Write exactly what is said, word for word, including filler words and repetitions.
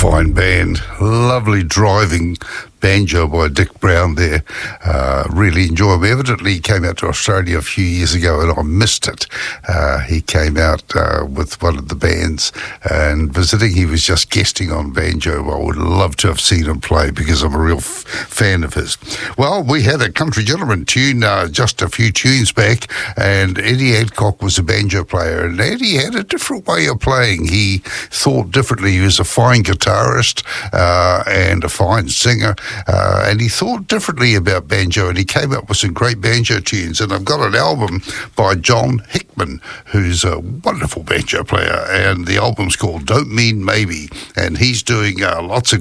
fine band. Lovely driving banjo by Dick Brown there. Uh, really enjoyable. Evidently, he came out to Australia a few years ago and I missed it. Uh, he came out uh, with one of the bands and visiting. He was just guesting on banjo. I would love to have seen him play because I'm a real f- fan of his. Well, we had a Country Gentleman tune uh, just a few tunes back, and Eddie Adcock was a banjo player, and Eddie had a different way of playing. He thought differently. He was a fine guitarist uh, and a fine singer. Uh, and he thought differently about banjo, and he came up with some great banjo tunes. And I've got an album by John Hickman, who's a wonderful banjo player, and the album's called Don't Mean Maybe, and he's doing uh, lots of